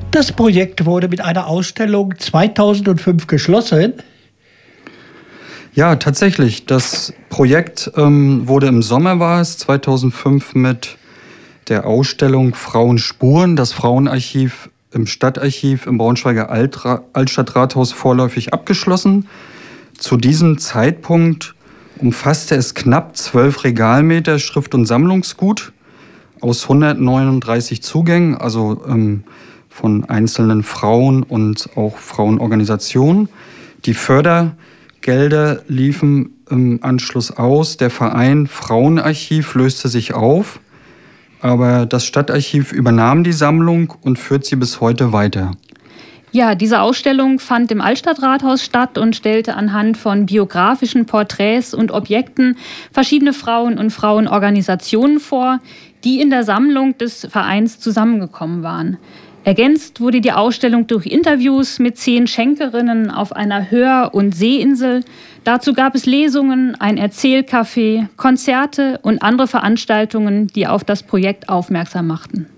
Das Projekt wurde mit einer Ausstellung 2005 geschlossen. Ja, tatsächlich. Das Projekt wurde im Sommer, war es, 2005 mit der Ausstellung Frauenspuren, das Frauenarchiv im Stadtarchiv im Braunschweiger Altstadtrathaus vorläufig abgeschlossen. Zu diesem Zeitpunkt umfasste es knapp 12 Regalmeter Schrift- und Sammlungsgut aus 139 Zugängen, also von einzelnen Frauen und auch Frauenorganisationen. Die Fördergelder liefen im Anschluss aus. Der Verein Frauenarchiv löste sich auf, aber das Stadtarchiv übernahm die Sammlung und führt sie bis heute weiter. Ja, diese Ausstellung fand im Altstadtrathaus statt und stellte anhand von biografischen Porträts und Objekten verschiedene Frauen und Frauenorganisationen vor, die in der Sammlung des Vereins zusammengekommen waren. Ergänzt wurde die Ausstellung durch Interviews mit 10 Schenkerinnen auf einer Hör- und Seeinsel. Dazu gab es Lesungen, ein Erzählcafé, Konzerte und andere Veranstaltungen, die auf das Projekt aufmerksam machten.